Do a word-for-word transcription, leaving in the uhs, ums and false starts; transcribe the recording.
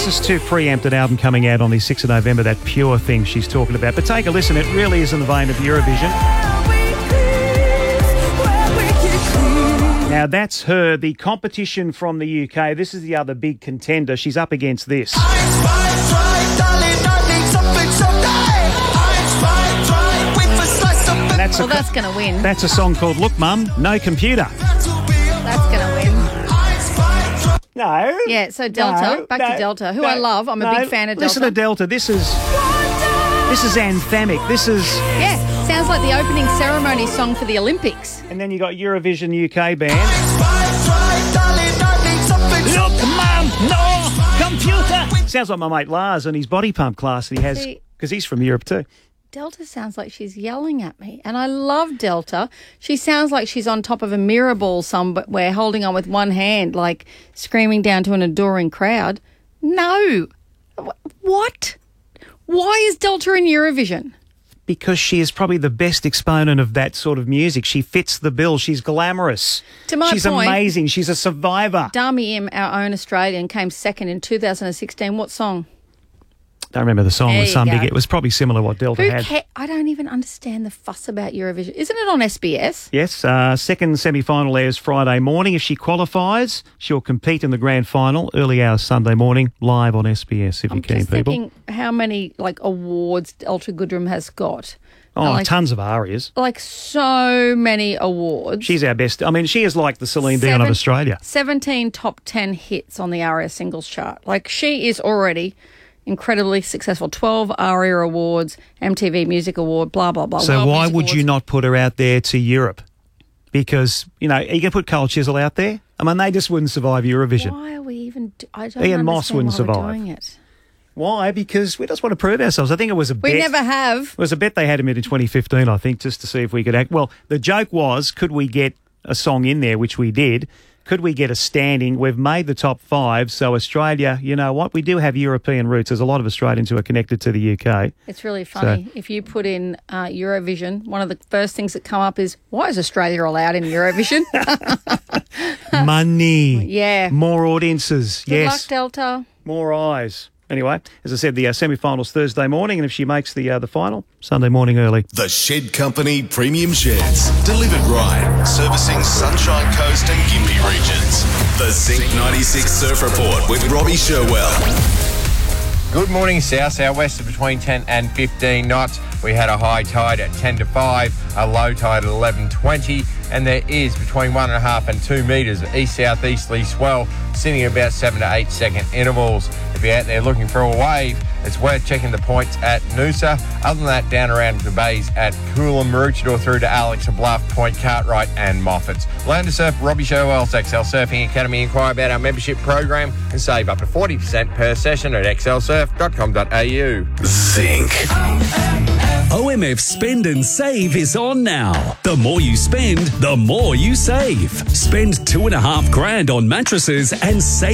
This is to preempt an album coming out on the sixth of November, that Pure thing she's talking about. But take a listen, it really is in the vein of Eurovision. Now, that's her, the competition from the U K. This is the other big contender. She's up against this. And that's well, a, that's going to win. That's a song called Look Mum, No Computer. That's going to win. No. Yeah, so Delta, no, back no, to Delta, who no, I love. I'm no. a big fan of Delta. Listen to Delta. This is this is anthemic. This is yeah, sounds like the opening ceremony song for the Olympics. And then you got Eurovision U K band. Look, Mum, no computer. Sounds like my mate Lars and his body pump class that he has because he's from Europe too. Delta sounds like she's yelling at me, and I love Delta. She sounds like she's on top of a mirror ball somewhere, holding on with one hand, like screaming down to an adoring crowd. No. What? Why is Delta in Eurovision? Because she is probably the best exponent of that sort of music. She fits the bill. She's glamorous. To my She's point, amazing. She's a survivor. Dami Im, our own Australian, came second in two thousand sixteen. What song? Don't remember the song. There With you some go. big. It was probably similar to what Delta Who had. ca- I don't even understand the fuss about Eurovision. Isn't it on S B S? Yes, uh, second semi-final airs Friday morning. If she qualifies, she'll compete in the grand final, early hours Sunday morning, live on S B S if I'm you're keen, just people. thinking how many like awards Delta Goodrem has got. Oh, like, tons of arias. Like so many awards. She's our best. I mean, she is like the Celine Dion Seven, of Australia. seventeen top ten hits on the ARIA singles chart. Like she is already incredibly successful. twelve ARIA awards, M T V Music Award, blah, blah, blah. So World why Music would Awards. you not put her out there to Europe? Because, you know, are you going to put Cole Chisel out there? I mean, they just wouldn't survive Eurovision. Why are we even... Do- I don't Ian Moss understand wouldn't why survive. we're doing it. Why? Because we just want to prove ourselves. I think it was a bet. We never have. It was a bet they had him in in twenty fifteen, I think, just to see if we could act. Well, the joke was, could we get a song in there, which we did? Could we get a standing? We've made the top five. So Australia, you know what? We do have European roots. There's a lot of Australians who are connected to the U K. It's really funny. So- If you put in uh, Eurovision, one of the first things that come up is, why is Australia allowed in Eurovision? Money. Yeah. More audiences. Good yes. luck, Delta. More eyes. Anyway, as I said, the uh, semi-finals Thursday morning, and if she makes the uh, the final, Sunday morning early. The Shed Company Premium Sheds. Delivered right. Servicing Sunshine Coast and Gympie regions. The Zinc ninety-six Surf Report with Robbie Sherwell. Good morning, south southwest of between ten and fifteen knots. We had a high tide at ten to five, a low tide at eleven twenty, and there is between one and a half and two metres of east southeasterly swell, sitting at about seven to eight second intervals. If you're out there looking for a wave, it's worth checking the points at Noosa. Other than that, down around the bays at Coolum, Maroochydore through to Alex, Bluff, Point Cartwright and Moffats. Learn to surf. Robbie Sherwell's X L Surfing Academy. Inquire about our membership program and save up to forty percent per session at x l surf dot com dot a u. Zinc. O M F Spend and Save is on now. The more you spend, the more you save. Spend two and a half grand on mattresses and save